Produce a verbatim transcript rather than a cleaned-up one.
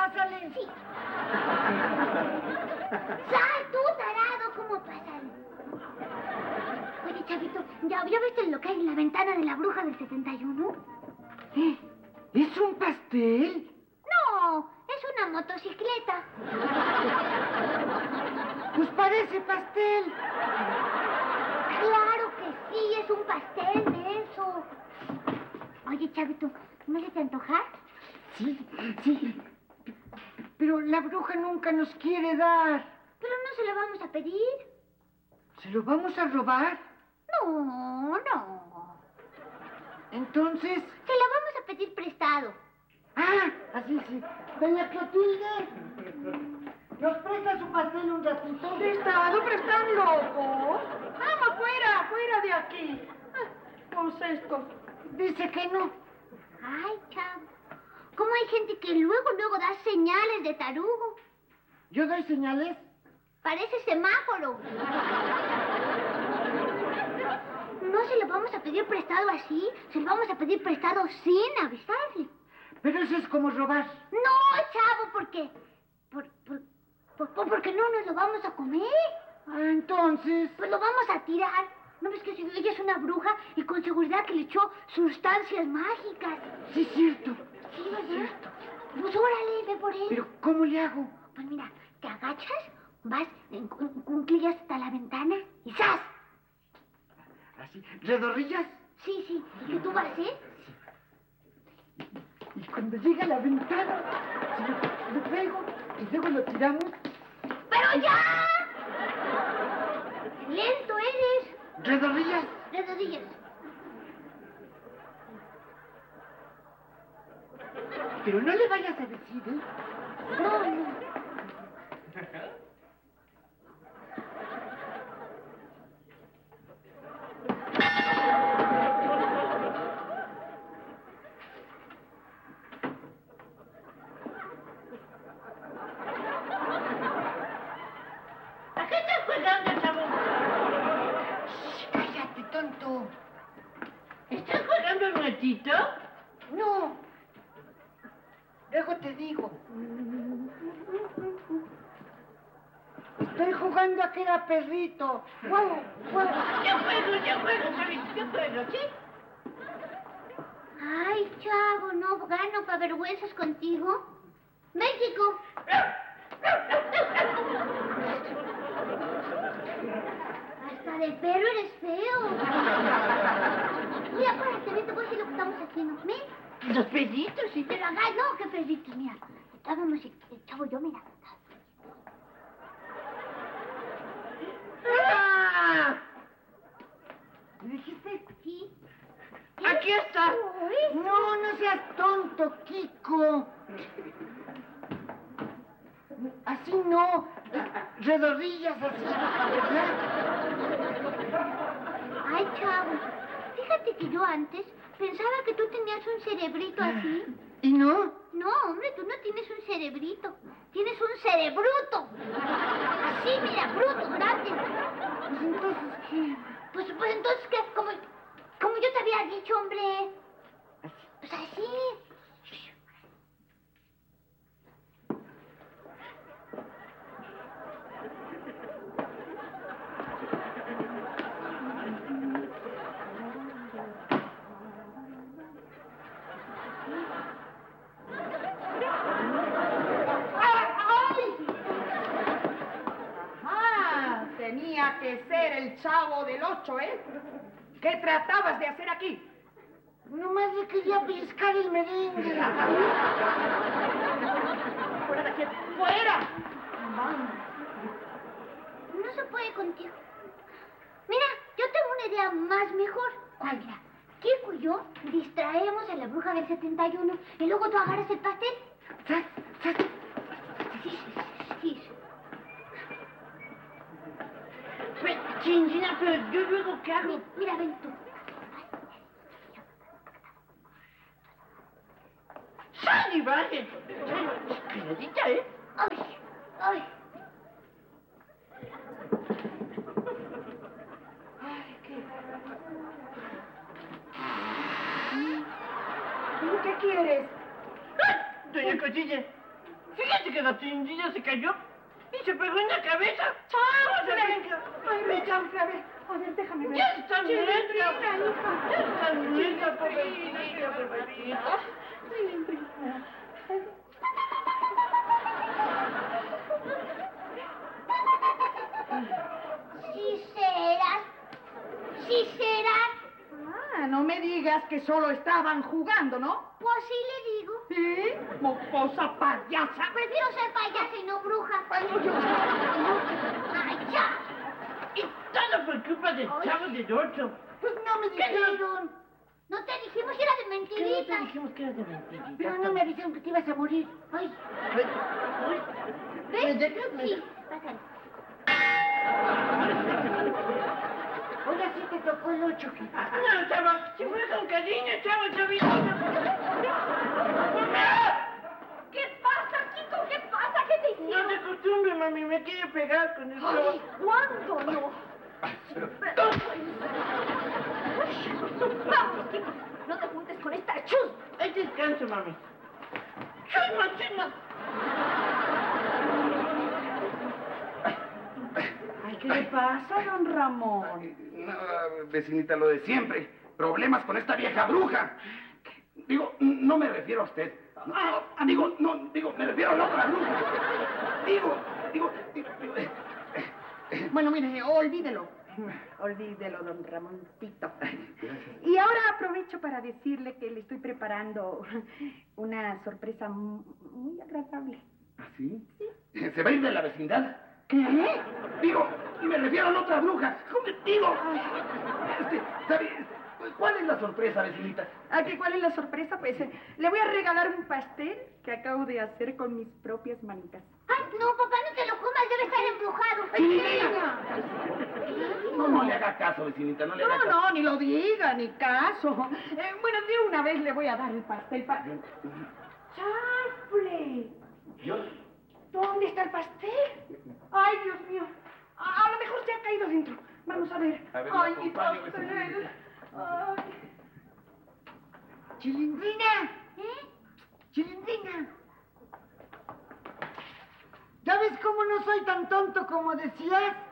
Pásale. Sí. ¡Sal, tú, tarado! ¿Cómo pásale? Oye, Chavito, ¿ya, ¿ya viste lo que hay en la ventana de la bruja del setenta y uno? ¿Eh? ¿Es un pastel? No, es una motocicleta. Pues parece pastel. Claro que sí, es un pastel de eso. Oye, Chavito, ¿no se te antoja? Sí, sí. Pero la bruja nunca nos quiere dar. Pero no se lo vamos a pedir. ¿Se lo vamos a robar? No, no. Entonces... Se lo vamos a pedir prestado. Ah, así sí. Doña Clotilde, ¿nos presta su pastel un ratito? Prestado, pero están locos. Vamos, fuera, fuera de aquí. Pues esto. Dice que no. Ay, chavo. ¿Cómo hay gente que luego, luego da señales de tarugo? ¿Yo doy señales? Parece semáforo. No se lo vamos a pedir prestado así. Se lo vamos a pedir prestado sin avisarle. Pero eso es como robar. No, chavo, ¿por qué? Por, por, por, por- porque no nos lo vamos a comer. Ah, entonces... Pues lo vamos a tirar. ¿No ves que ella es una bruja y con seguridad que le echó sustancias mágicas? Sí, es cierto. Sí, ¿verdad? Pues órale, ve por él. Pero ¿cómo le hago? Pues mira, te agachas, vas, en- cu- cunclillas hasta la ventana y ¡zas! Así, ¿redorrillas? Sí, sí, ¿y qué tú vas a hacer? Y cuando llega a la ventana, se lo, lo pego y luego lo tiramos. ¡Pero ya! ¡Lento eres! ¿Redorrillas? De rodillas. Pero no le vayas a decir, ¿eh? No, no. ¿A qué estás jugando, chavo? Cállate, tonto. ¿Estás jugando un ratito? No. Luego te digo. Estoy jugando a que era perrito. ¡Guau, guau! Yo juego, yo juego, chavito, yo juego, ¿sí? Ay, chavo, no gano para vergüenzas contigo. México. Hasta de perro eres feo. Mira, párate, ven, te voy a decir lo que estamos haciendo. Ven. Los perritos, sí. Pero hagas, no, qué perritos, mira. Estábamos, el chavo, yo, mira. ¡Ah! ¿Me dijiste? Sí. ¡Aquí está! Uy. No, no seas tonto, Kiko. Así no. Redorrillas así, ¿verdad? Ay, chavo, fíjate que yo antes pensaba que tú tenías un cerebrito así. ¿Y no? No, hombre, tú no tienes un cerebrito. Tienes un cerebruto. Así, mira, bruto, grande. Pues entonces, ¿qué? Pues, pues entonces, ¿qué? Como, como yo te había dicho, hombre. Pues así. Ah, tenía que ser el chavo del ocho, ¿eh? ¿Qué tratabas de hacer aquí? Nomás le quería pellizcar el merengue. ¡Fuera de aquí! ¡Fuera! No se puede contigo. Mira, yo tengo una idea más mejor. ¿Cuál? Mira, Kiko y yo distraemos a la bruja del setenta y uno y luego tú agarras el pastel. ¿Sas? ¿Sas? Sí, sí, sí. Pues, chinchina, pero yo luego, ¿qué hago? Mira, ven tú. ¡Sal y baje! Cuidadita, ¿eh? Ay, ay. Ay, qué... ¿Qué quieres? ¡Ay! Doña Cosilla. Se Fíjate que la chilindrina se cayó y se pegó en la cabeza. ¡Chanfle! Venga. Ay, ve, chanfle, a ver. A ver, déjame ver. Ya está Chilindrina, muerta. hija. Ya está muerta, Chilindrina, pobrecita. Chilindrina. Sí serás. Sí serás. Ah, no me digas que solo estaban jugando, ¿no? Pues sí le digo. ¿Sí? Mocosa payasa. Prefiero ser payasa y no bruja. Ay, no, yo... ¡Ay, ya! Y todo por culpa del chavo del ocho. Pues no me dijeron. No te dijimos que era de ¿Qué no te mentirita. dijimos que era de mentirita? Pero no me avisaron que te ibas a morir. Ay, ¿Me ¿ves? dejas? ¿Me Sí, pásale. Ahora sí te tocó el ocho. No, chavo, si fue con cariño, chavo, chavito. ¡Mamá! ¿Qué pasa, Kiko? ¿Qué pasa? ¿Qué te No hicieron? te acostumbres, mami, me quiere pegar con el Ay, chavo. ¿cuándo no? Vamos, Kiko. No te juntes con esta chus. Hay descanso, mami. ¡Chusma, chusma! Ay, ¿qué le pasa, don Ramón? No, vecinita, lo de siempre. Problemas con esta vieja bruja. Digo, no me refiero a usted. No, Ah, digo, no, digo, me refiero a la otra bruja. Digo, digo, digo, digo, eh, eh, Bueno, mire, olvídelo. Olvídelo, don Ramoncito. Y ahora aprovecho para decirle que le estoy preparando una sorpresa mu- muy agradable. ¿Así? Sí. ¿Se va a ir de la vecindad? ¿Qué? Digo, me refiero a la otra bruja. Digo, este, ¿sabe? ¿Cuál es la sorpresa, vecinita? ¿A qué cuál es la sorpresa? Pues eh, le voy a regalar un pastel que acabo de hacer con mis propias manitas. Ay, no, papá, no te lo comas, debe estar embrujado. ¡Niña! No, no le haga caso, vecinita, no le haga No, caso. no, ni lo diga, ni caso. Eh, bueno, de una vez le voy a dar el pastel para... ¡Chanfle! ¿Yo? ¿Dónde está el pastel? Ay, Dios mío. A, a lo mejor se ha caído dentro. Vamos a ver. A ver, Ay, la mi acompaño, pastel. vecinita. Ay. Chilindrina, ¿Eh? Chilindrina. ¿Ya ves cómo no soy tan tonto como decías?